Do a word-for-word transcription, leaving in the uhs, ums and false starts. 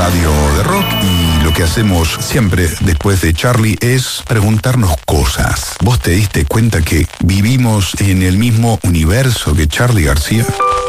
radio de rock y lo que hacemos siempre después de Charlie es preguntarnos cosas. ¿Vos te diste cuenta que vivimos en el mismo universo que Charly García?